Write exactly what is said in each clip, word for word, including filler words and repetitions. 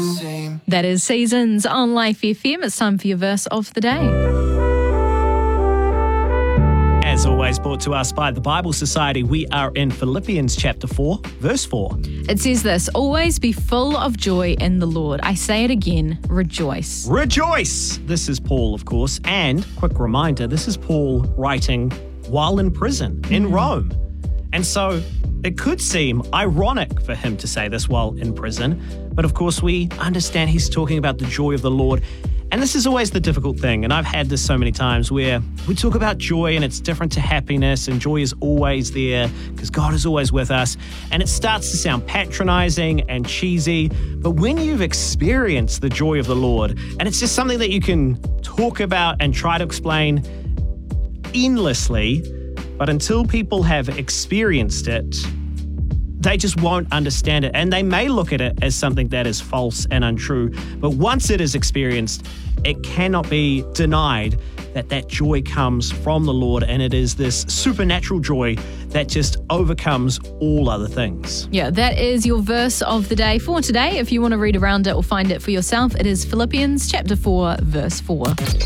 That is Seasons on Life F M. It's time for your verse of the day. As always, brought to us by the Bible Society, we are in Philippians chapter four, verse four. It says this: always be full of joy in the Lord. I say it again, rejoice. Rejoice! This is Paul, of course, and quick reminder, this is Paul writing while in prison in mm. Rome. And so it could seem ironic for him to say this while in prison, but of course we understand he's talking about the joy of the Lord. And this is always the difficult thing, and I've had this so many times where we talk about joy and it's different to happiness, and joy is always there because God is always with us, and it starts to sound patronizing and cheesy. But when you've experienced the joy of the Lord, and it's just something that you can talk about and try to explain endlessly, but until people have experienced it, they just won't understand it. And they may look at it as something that is false and untrue. But once it is experienced, it cannot be denied that that joy comes from the Lord. And it is this supernatural joy that just overcomes all other things. Yeah, that is your verse of the day for today. If you want to read around it or find it for yourself, it is Philippians chapter four, verse four.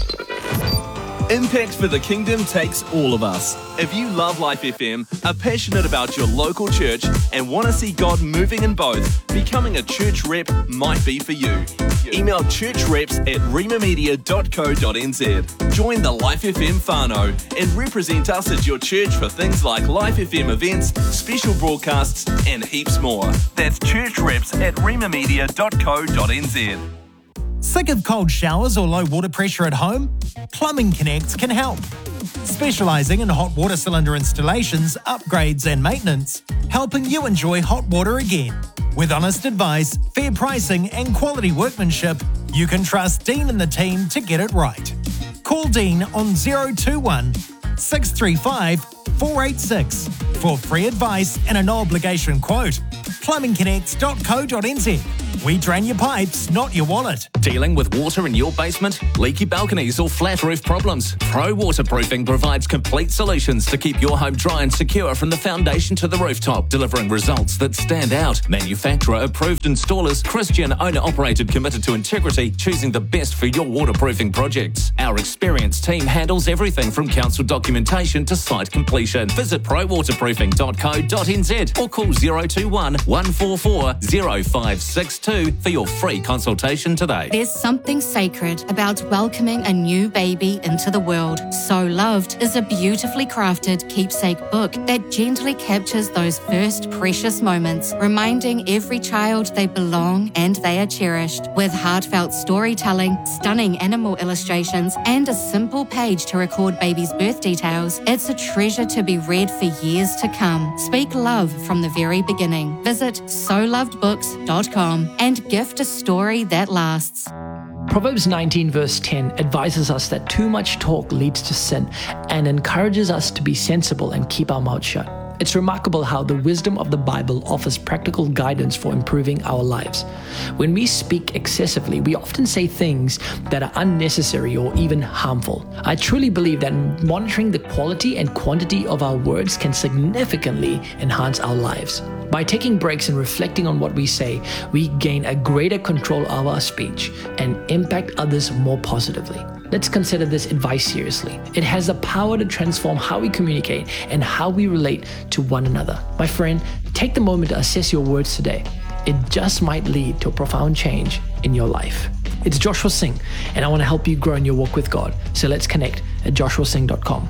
Impact for the Kingdom takes all of us. If you love Life F M, are passionate about your local church, and want to see God moving in both, becoming a church rep might be for you. Email churchreps at remamedia dot co dot n z. Join the Life F M whānau and represent us at your church for things like Life F M events, special broadcasts, and heaps more. That's churchreps at remamedia dot co dot n z. Sick of cold showers or low water pressure at home? Plumbing Connect can help. Specialising in hot water cylinder installations, upgrades and maintenance, helping you enjoy hot water again. With honest advice, fair pricing and quality workmanship, you can trust Dean and the team to get it right. Call Dean on zero two one, six three five, four eight six for free advice and a no obligation quote. plumbing connect dot co dot n z. We drain your pipes, not your wallet. Dealing with water in your basement, leaky balconies or flat roof problems? Pro Waterproofing provides complete solutions to keep your home dry and secure from the foundation to the rooftop, delivering results that stand out. Manufacturer approved installers, Christian owner operated, committed to integrity, choosing the best for your waterproofing projects. Our experienced team handles everything from council documentation to site completion. Visit pro waterproofing dot co dot n z or call zero two one, one four four, zero five six two for your free consultation today. There's something sacred about welcoming a new baby into the world. So Loved is a beautifully crafted keepsake book that gently captures those first precious moments, reminding every child they belong and they are cherished. With heartfelt storytelling, stunning animal illustrations, and a simple page to record baby's birth details, it's a treasure to be read for years to come. Speak love from the very beginning. Visit so loved books dot com and gift a story that lasts. Proverbs nineteen verse ten advises us that too much talk leads to sin and encourages us to be sensible and keep our mouth shut. It's remarkable how the wisdom of the Bible offers practical guidance for improving our lives. When we speak excessively, we often say things that are unnecessary or even harmful. I truly believe that monitoring the quality and quantity of our words can significantly enhance our lives. By taking breaks and reflecting on what we say, we gain a greater control of our speech and impact others more positively. Let's consider this advice seriously. It has the power to transform how we communicate and how we relate to one another. My friend, take the moment to assess your words today. It just might lead to a profound change in your life. It's Joshua Singh, and I want to help you grow in your walk with God. So let's connect at joshua singh dot com.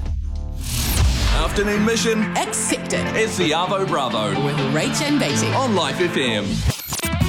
Afternoon mission accepted. It's the Arvo Bravo with Rach and Beatty on Life F M.